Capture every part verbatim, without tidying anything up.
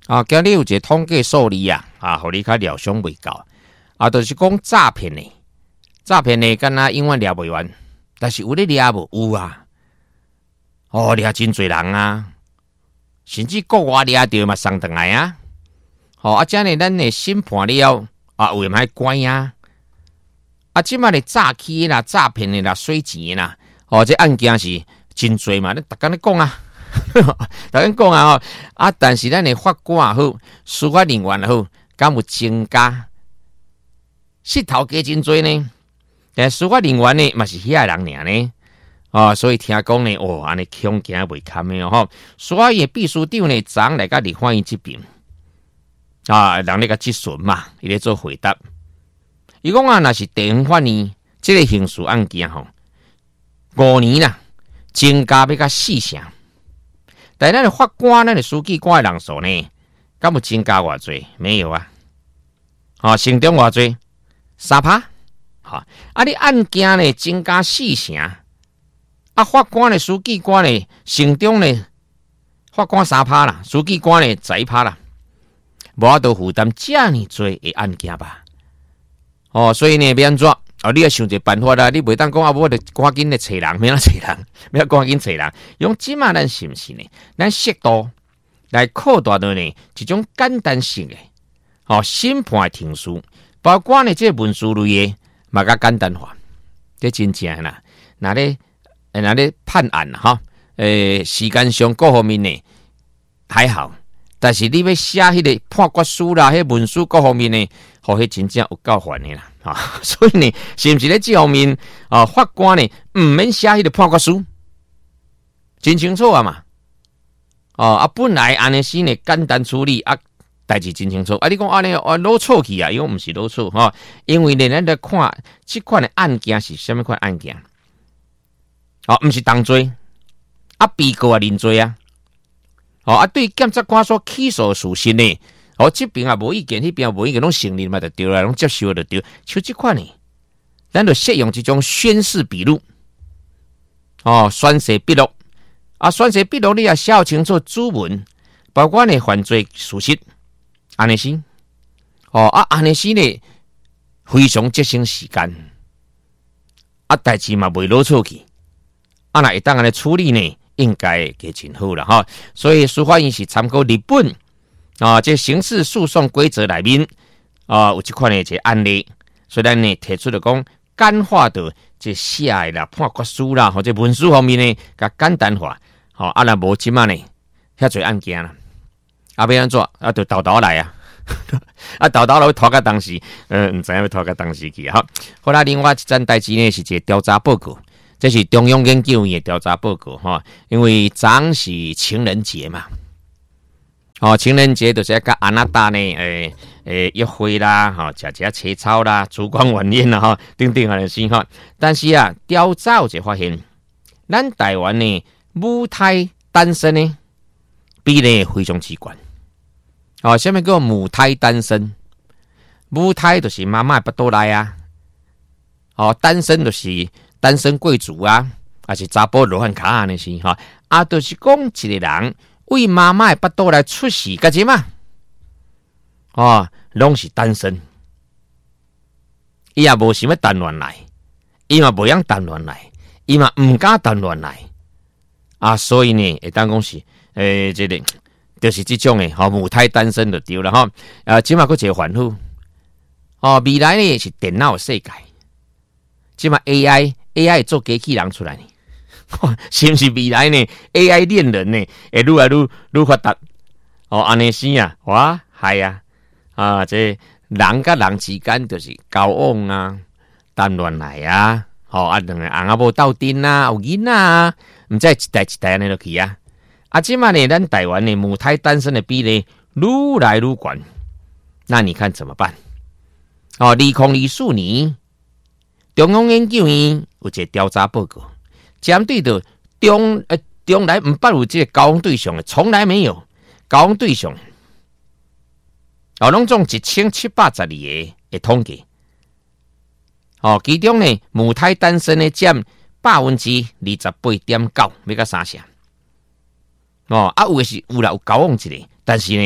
啊，今日有一个统计数字啊，啊，互你较料想袂到啊，就是讲诈骗呢，诈骗呢，敢若永远抓袂完，但是有咧抓无？有啊，哦，抓真侪人啊，甚至国外抓着嘛送转来啊，吼、哦、啊，这样呢，咱呢审判了啊，有诶嘛关啊，啊，即摆咧诈欺啦、诈骗的啦、洗钱啦，哦，这案件是真侪嘛，你逐工咧讲啊。大家讲啊，啊，但是咱的法官也好，司法人员也好，敢有增加？膝头加真多呢？但司法人员呢，嘛是遐人尔呢？啊，所以听讲呢，哦，安尼恐惊袂堪的哦。所以秘书长呢，昨来甲立法院这边啊，人咧甲质询嘛，伊咧做回答。伊讲啊，若是地方法院这个刑事案件吼，五年啦，增加要甲四成。但咱的法官、咱的书记官的人数呢，敢有增加偌济？没有啊。哦，成长偌济？三趴。好，啊，你案件呢增加四成，啊，法官的书记官呢成长呢，法官三趴啦，书记官呢十一趴啦，无法度负担这么多的案件吧？哦，所以呢，要安怎？哦，你要想一个办法啦，你袂当讲啊，我得赶紧来找人，免啦找人，要赶紧找人。用即马咱是毋是呢？咱适度来扩大到呢一种简单性的哦审判的庭书，包括呢这文书类的，嘛较简单化。这真正啦，那咧那咧判案哈，诶、呃，时间上各方面呢还好，但是你要写迄个判决书啦，迄文书各方面呢，吼，迄真正有够烦的啦。啊，所以呢，是不是咧这方面啊？法官呢，唔免写迄个判决书，真清楚啊嘛。哦啊，本来安尼是呢简单处理啊，代志真清楚。啊，你讲安尼啊攞错去啊，因为唔是攞错哈，因为呢，咱来看这款的案件是什么款案件？哦，唔是同罪，啊，被告啊认罪啊。哦啊，对检察官所起诉事实呢？哦，这边啊无意见，那边啊无意见，拢承认嘛就对啦，拢接受就对。像这款呢，咱就适用这种宣誓笔录，哦，宣誓笔录啊，宣誓笔录你也写清楚主文，包括呢犯罪事实，安尼是，哦啊安尼是呢非常节省时间，啊代志嘛袂攞错去，啊那会当安尼处理呢，应该给真好啦哈。所以司法院是参考日本。啊，这刑事诉讼规则里面啊，有这款的这案例，所以咱呢提出了讲简化的这写的啦、判决书啦，或者文书方面呢，甲简单化。好、哦，啊那无即嘛呢，遐侪案件啦，啊要安怎啊？就豆豆来啊，啊豆豆来拖到当时，呃，唔知影要拖到当时去哈。好啦，另外一件代志呢是一个调查报告，这是中央研究院的调查报告哈，因为昨是情人节嘛。哦，情人节就是甲安娜达呢，诶、呃、诶、呃、约会啦，哈、哦，食食切草啦，烛光晚宴啦，哈，等等啊，是哈。但是啊，调查就发现，咱台湾呢母胎单身呢比例非常之高。哦，什么叫母胎单身？母胎就是妈妈巴肚内啊，哦，单身就是单身贵族啊，还是查甫罗汉卡安尼是哈，啊，就是讲一个人。为妈妈的巴肚来出世，干什嘛？哦，拢是单身，伊也无想要单恋来，伊嘛无样单恋来，伊嘛唔敢单恋来啊！所以呢，会当讲是诶，这个就是这种诶，吼母胎单身就对了哈。啊，即马佫一个烦恼，哦，未来呢是电脑的世界，即马 A I A I 做机器人出来呢。是不是未来呢 ？A I 恋人呢，会愈来愈愈发达哦，安尼是啊，哇，系啊，啊，这人甲人之间就是交往啊，谈恋爱啊，吼、哦、啊，两个翁仔某斗阵啊，有囡仔啊，毋知一代一代安尼落去啊。啊，即马呢，咱台湾的母胎单身的比例愈来愈高，那你看怎么办？哦，二零二四年，中央研究院有一个调查报告。针对的中呃中来唔捌有这个交往对象的，从来没有交往对象，哦，拢总一千七百十二个的统计，哦，其中呢母胎单身的占百分之二十八点九，要到三成，哦，啊有的是有啦有交往一个，但是呢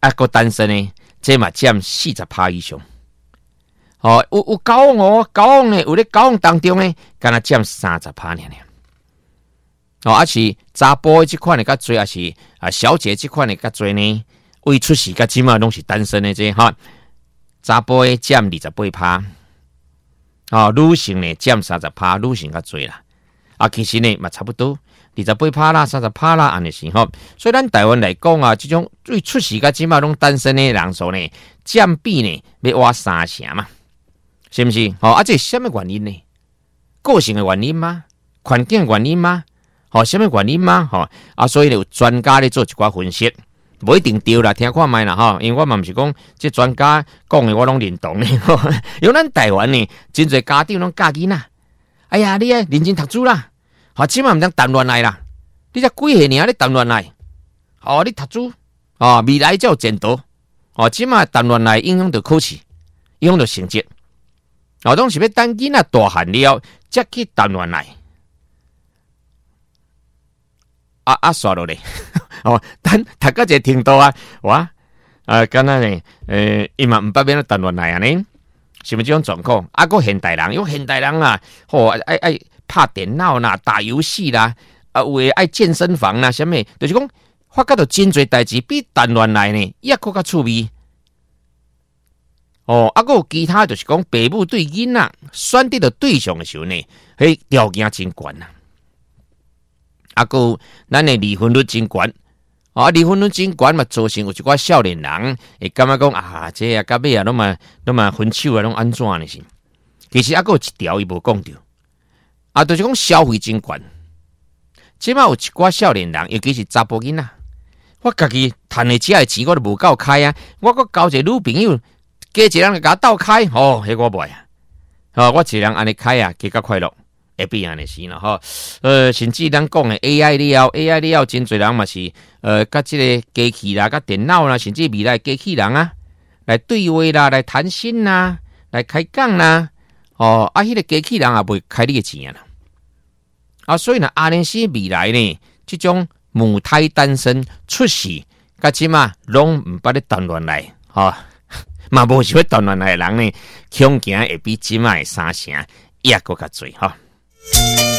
啊，个单身呢，这嘛占四十趴以上。哦，有有交往哦，交往呢，有咧交往当中呢，敢若占三十趴尔尔。哦，啊是查甫的这款的较多，还是啊小姐这款的较多呢？未出世甲即嘛拢是单身的这哈。查甫的占二十八趴，哦，女性呢占三十趴，女性较多啦。啊，其实呢嘛差不多，二十八趴啦，三十趴啦，安尼是吼。所以咱台湾来讲啊，这种未出世甲即嘛拢单身的人数呢，占比呢要挖三成嘛。是不是？哦，啊，这是什么原因呢？个性的原因吗？环境的原因吗？哦，什么原因吗？哦，啊，所以有专家咧做一寡分析，不一定对啦，听看卖啦哈。因为我嘛不是讲这专家讲的，我拢认同呢。因为咱台湾呢，真侪家长拢教囡仔，哎呀，你啊认真读书啦，好，起码唔当谈恋爱啦。你才几岁呢？你谈恋爱？哦，你读书哦，未来才有前途。哦，起码谈恋爱影响到考试，影响到成绩。哦，拢是要等囡仔大汉了，才去谈恋爱。啊啊，刷落咧！哦，等读到一个程度啊，哇！啊，敢若呢，呃，伊嘛毋捌免谈恋爱安尼，是毋是这种状况？啊，个现代人，因为现代人啊，吼、哦，爱爱拍电脑啦，打游戏啦，啊，有诶爱健身房啦，啥物，就是讲发觉到真侪代志比谈恋爱呢，抑佫较趣味。哦，啊，有其他就是讲，父母对囡仔选择的对象的时候呢，迄条件真悬呐。啊，有咱的离婚率真悬，啊，离婚率真悬嘛，造成有一寡少年人会感觉讲啊，这啊到尾啊，拢嘛拢嘛分手啊，拢安怎呢是？其实啊，有一条伊无讲到，啊，就是讲消费真悬。即马有一寡少年人，尤其是查甫囡仔，我家己赚的遮的钱我都无够开啊，我搁交一个女朋友。加一个人甲我斗开，吼、哦，迄我袂啊，哦，我一个人安尼开啊，加较快乐，会变安尼是啦，吼，呃，甚至咱讲的 A I 了 ，A I 了，真侪人嘛是，呃，甲即个机器啦，甲电脑啦，甚至未来机器人啊，来对话啦，来谈心啦，来开讲啦，哦，啊，迄、那个机器人也袂开你的钱啊，啊，所以呢，阿联斯未来呢，这种母胎单身出世，甲即嘛拢毋捌咧谈恋爱，吼、哦。嘛无想要谈恋爱的人呢，恐惊会比即卖三成抑搁较侪吼。